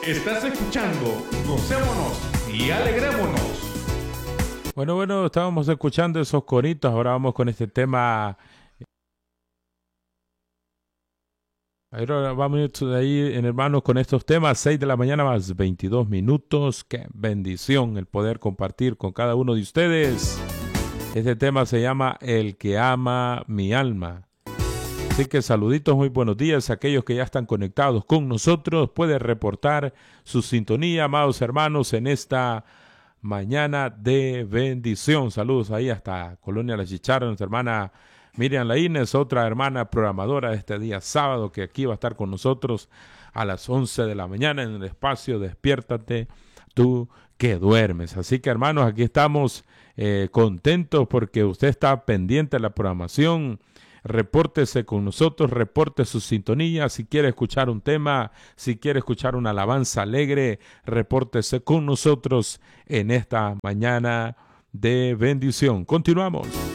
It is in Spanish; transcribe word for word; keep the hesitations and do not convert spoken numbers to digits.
Estás escuchando Gocémonos y Alegrémonos. Bueno, bueno, estábamos escuchando esos coritos, ahora vamos con este tema. Ahora vamos ahí, hermanos, con estos temas, seis de la mañana más veintidós minutos. Qué bendición el poder compartir con cada uno de ustedes. Este tema se llama El que ama mi alma. Así que saluditos, muy buenos días a aquellos que ya están conectados con nosotros. Puede reportar su sintonía, amados hermanos, en esta mañana de bendición. Saludos ahí hasta Colonia La Chicharra, nuestra hermana Miriam Laínez, otra hermana programadora de este día sábado, que aquí va a estar con nosotros a las once de la mañana en el espacio Despiértate tú que duermes. Así que, hermanos, aquí estamos eh, contentos porque usted está pendiente de la programación. Repórtese con nosotros, reporte su sintonía. Si quiere escuchar un tema, si quiere escuchar una alabanza alegre, repórtese con nosotros en esta mañana de bendición. Continuamos.